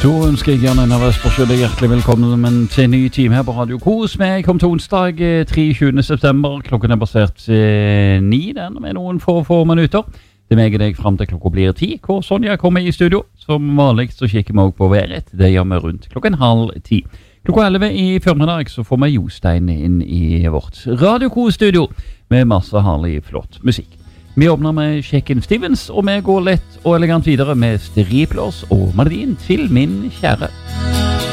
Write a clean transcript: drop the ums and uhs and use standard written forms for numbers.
Da ønsker jeg gjerne en av Østersjø hjertelig velkommen til en ny time her på Radio Kos. Vi kom til onsdag 23. september. Klokken basert 9, den med noen få minutter. Det meg deg frem til klokka blir 10, hvor Sonja kommer i studio. Som vanlig så kikker vi også på været. Det gjør vi rundt klokken 9:30. Klokka 11 i formiddag så får vi Jostein inn i vårt Radio Kos-studio med masse herlig flott musikk. Vi åpner med Shakin' Stevens, og vi går lett og elegant videre med Striplers og melodien til min kjære.